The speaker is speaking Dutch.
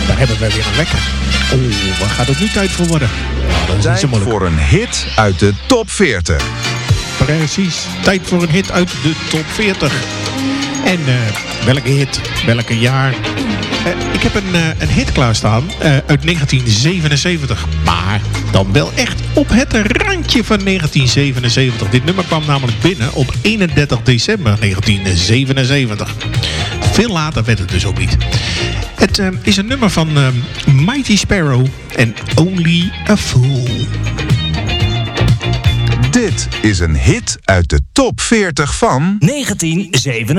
Daar hebben we weer een lekker. Oh, waar gaat het nu tijd voor worden? Nou, dat is niet zo Tijd moeilijk. voor een hit uit de top 40. Precies. Tijd voor een hit uit de top 40. En welke hit? Welke jaar? Ik heb een hit klaarstaan uit 1977. Maar dan wel echt op het randje van 1977. Dit nummer kwam namelijk binnen op 31 december 1977. Veel later werd het dus ook niet. Het is een nummer van Mighty Sparrow en Only a Fool. Dit is een hit uit de top 40 van 1977.